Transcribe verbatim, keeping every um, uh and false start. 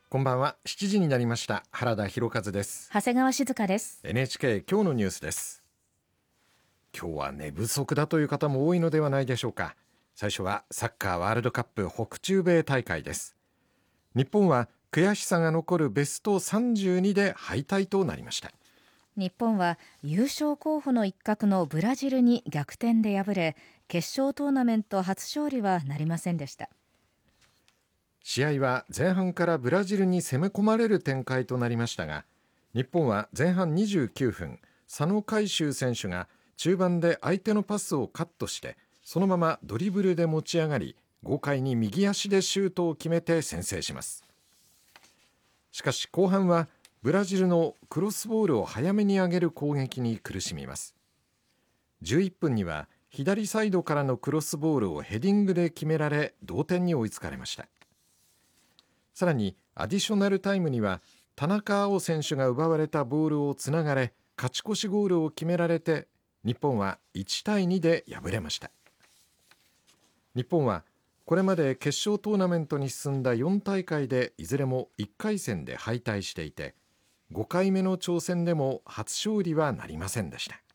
こんばんは。しちじになりました。原田博和です。 長谷川静香です。 エヌエイチケー 今日のニュースです。今日は寝不足だという方も多いのではないでしょうか。最初はサッカーワールドカップ北中米大会です。日本は悔しさが残るベストさんじゅうにで敗退となりました。 日本は優勝候補の一角のブラジルに逆転で敗れ、決勝トーナメント初勝利はなりませんでした。 試合は前半からブラジルに攻め込まれる展開となりましたが、日本は前半にじゅうきゅうふん、佐野海舟選手が中盤で相手のパスをカットしてそのままドリブルで持ち上がり、豪快に右足でシュートを決めて先制します。しかし後半はブラジルのクロスボールを早めに上げる攻撃に苦しみます。じゅういっぷんには左サイドからのクロスボールをヘディングで決められ、同点に追いつかれました。さらにアディショナルタイムには田中碧選手が奪われたボールをつながれ、勝ち越しゴールを決められて日本はいちたいにで敗れました。日本はこれまで決勝トーナメントに進んだよんたいかいでいずれもいっかいせんで敗退していて、ごかいめの挑戦でも初勝利はなりませんでした。